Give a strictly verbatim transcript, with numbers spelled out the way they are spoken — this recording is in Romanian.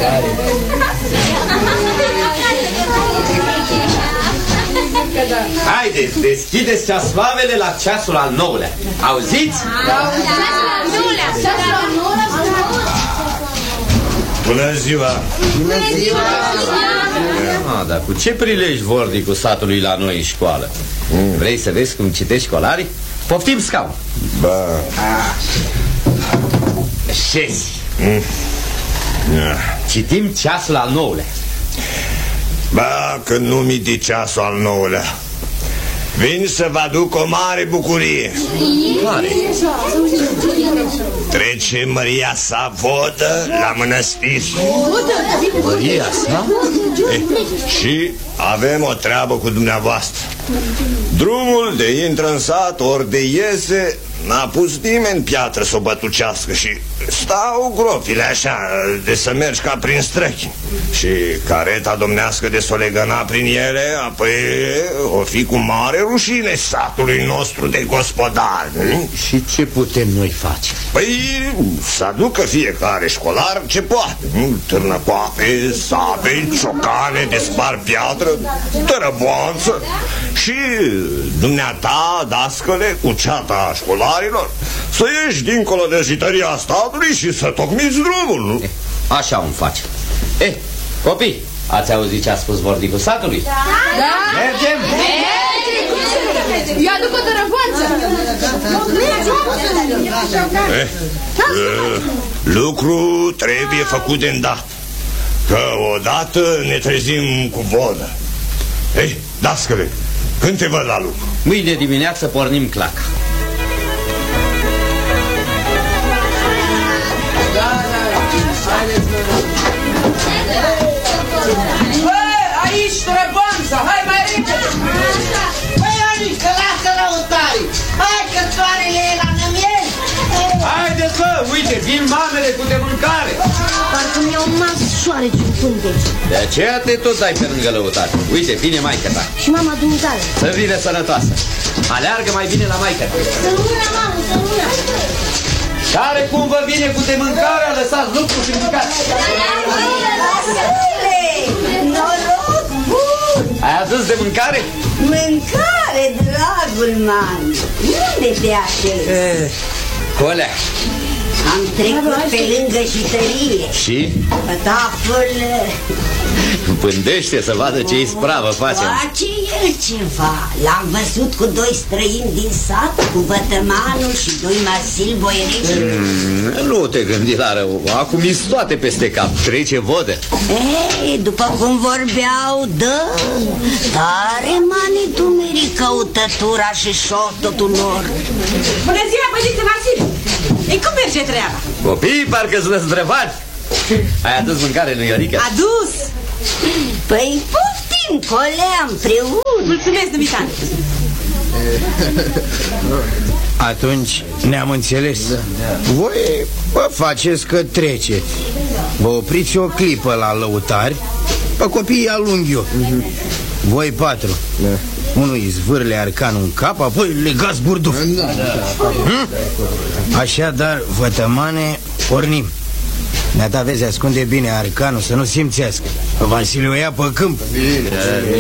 Haideți, deschideți ceasloavele la ceasul al nouălea. Auziți? Bună ziua! Bună ziua! Ah, dar cu ce prilej vorbi cu satului la noi în școală? Mm. Vrei să vezi cum citești școlarii? Poftim scaun. Ba. Șezi. Mm. Citim ceasul al nouălea. Ba, că nu mi de ceasul al nouălea. Vin să vă aduc o mare bucurie. Mare? Trece Maria sa vodă la mănăstiri. Maria sa? Eh, și avem o treabă cu dumneavoastră. Drumul de intră în sat ori de iese n-a pus nimeni piatră să o bătucească și stau gropile așa de să mergi ca prin străchi. Și careta domnească de s-o legăna prin ele, apoi o fi cu mare rușine satului nostru de gospodar. Și ce putem noi face? Păi să aducă fiecare școlar ce poate. Târnăcoape, sabe, ciocane de spar piatră, tărăboanță. Și dumneata, dascăle, cu ceata școlarilor, să ieși dincolo de jităria statului și să tocmiți drumul, nu? Eh, așa îmi face. Eh, copii, ați auzit ce a spus vordicul satului? Da! Da! Mergem! Eu aduc o tărăvoanță! Eh, uh, lucru trebuie făcut de îndată, că odată ne trezim cu vodă. Eh, dascăle, când te văd la lucru? Mâine dimineață pornim claca. Bă, aici Trăbanța, hai mai repede! Băi, amică, lasă lăutarii! Hai că soarele e la nămieri! Haideți, bă, uite, vin mamele cu de mâncare. Parcă mi-au mas șoareci în pântec. De aceea te tot dai pe lângă lăutare. Uite, vine maică ta. Și mama dumitare. Să vină sănătoasă. Aleargă mai bine la maică ta. Să rămână, mamă, să rămână. Care cum vă vine cu de mâncare, lăsați lucru și mâncați. Noroc bun! Ai adus de mâncare? Mâncare, dragul man! Unde te așezi? Eh, Colea. Am trecut pe lângă jitărie. Și? Pătaful pândește să vadă ce ispravă facem. face el ceva. L-am văzut cu doi străini din sat, cu vătămanul și doi masil boierești. mm, Nu te gândi la rău. Acum mi toate peste cap. Trece vodă. Ei, după cum vorbeau, dă tare mani dumerii căutătura și șototul lor. Bună ziua, băieți Vasile! Ei, cum merge treaba? Copiii parcă-s răzdrăvați. Ai adus mâncare, nu, Iorică? Adus! Păi poftim, coleam împreună. Mulțumesc, dumitare! Atunci ne-am înțeles. Voi vă faceți că treceți. Vă opriți o clipă la lăutari, pe copiii alung eu. Voi patru. Unul îi zvârle arcanul în cap, apoi legați burduf. hm? Așadar, vătămane, pornim. Neata, vezi, ascunde bine arcanul, să nu simțească. Vasile o ia pe câmp. Bine,